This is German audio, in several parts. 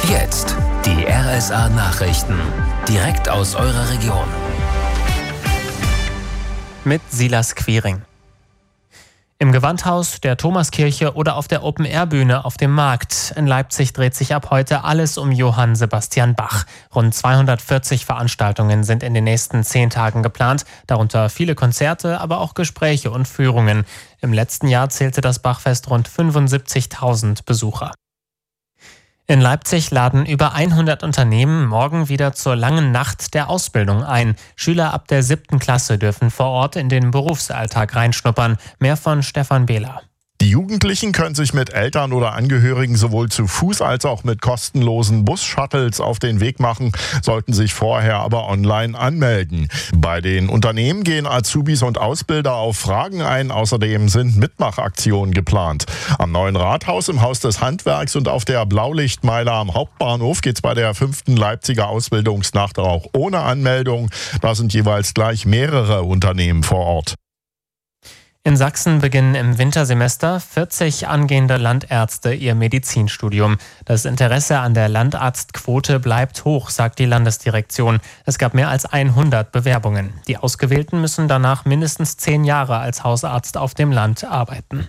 Jetzt die RSA-Nachrichten. Direkt aus eurer Region. Mit Silas Quiring. Im Gewandhaus, der Thomaskirche oder auf der Open-Air-Bühne auf dem Markt in Leipzig dreht sich ab heute alles um Johann Sebastian Bach. Rund 240 Veranstaltungen sind in den nächsten 10 Tagen geplant, darunter viele Konzerte, aber auch Gespräche und Führungen. Im letzten Jahr zählte das Bachfest rund 75.000 Besucher. In Leipzig laden über 100 Unternehmen morgen wieder zur langen Nacht der Ausbildung ein. Schüler ab der 7. Klasse dürfen vor Ort in den Berufsalltag reinschnuppern. Mehr von Stefan Behler. Die Jugendlichen können sich mit Eltern oder Angehörigen sowohl zu Fuß als auch mit kostenlosen Bus-Shuttles auf den Weg machen, sollten sich vorher aber online anmelden. Bei den Unternehmen gehen Azubis und Ausbilder auf Fragen ein. Außerdem sind Mitmachaktionen geplant. Am Neuen Rathaus, im Haus des Handwerks und auf der Blaulichtmeile am Hauptbahnhof geht es bei der 5. Leipziger Ausbildungsnacht auch ohne Anmeldung. Da sind jeweils gleich mehrere Unternehmen vor Ort. In Sachsen beginnen im Wintersemester 40 angehende Landärzte ihr Medizinstudium. Das Interesse an der Landarztquote bleibt hoch, sagt die Landesdirektion. Es gab mehr als 100 Bewerbungen. Die Ausgewählten müssen danach mindestens 10 Jahre als Hausarzt auf dem Land arbeiten.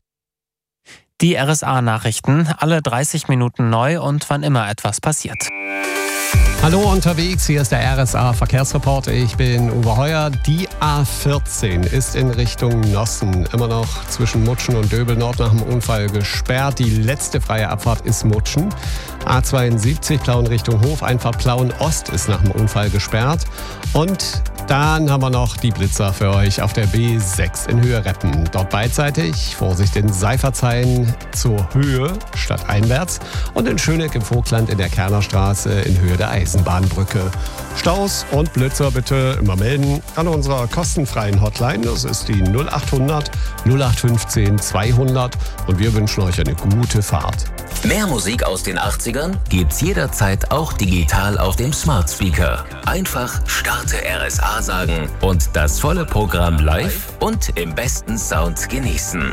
Die RSA-Nachrichten, alle 30 Minuten neu und wann immer etwas passiert. Hallo unterwegs, hier ist der RSA-Verkehrsreporter. Ich bin Uwe Heuer. Die A14 ist in Richtung Nossen immer noch zwischen Mutschen und Döbel Nord nach dem Unfall gesperrt. Die letzte freie Abfahrt ist Mutschen. A72 Plauen Richtung Hof, Einfahrt Plauen Ost ist nach dem Unfall gesperrt. Und dann haben wir noch die Blitzer für euch auf der B6 in Höhe Reppen. Dort beidseitig, Vorsicht in Seifertshain zur Höhe statt einwärts und in Schöneck im Vogtland in der Kernerstraße in Höhe der Eisenbahnbrücke. Staus und Blitzer bitte immer melden an unserer kostenfreien Hotline. Das ist die 0800 0815 200 und wir wünschen euch eine gute Fahrt. Mehr Musik aus den 80ern gibt's jederzeit auch digital auf dem Smart Speaker. Einfach Starte RSA sagen und das volle Programm live und im besten Sound genießen.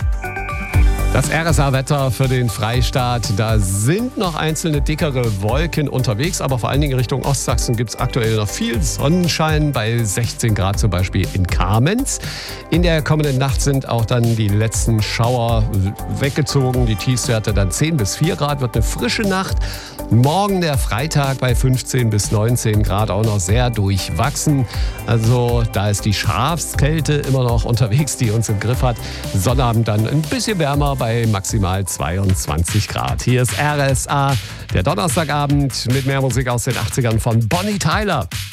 Das RSA-Wetter für den Freistaat, da sind noch einzelne dickere Wolken unterwegs, aber vor allen Dingen Richtung Ostsachsen gibt es aktuell noch viel Sonnenschein, bei 16 Grad zum Beispiel in Kamenz. In der kommenden Nacht sind auch dann die letzten Schauer weggezogen, die Tiefstwerte dann 10 bis 4 Grad, wird eine frische Nacht. Morgen der Freitag bei 15 bis 19 Grad auch noch sehr durchwachsen. Also da ist die Schafskälte immer noch unterwegs, die uns im Griff hat. Sonnabend dann ein bisschen wärmer bei maximal 22 Grad. Hier ist RSA, der Donnerstagabend mit mehr Musik aus den 80ern von Bonnie Tyler.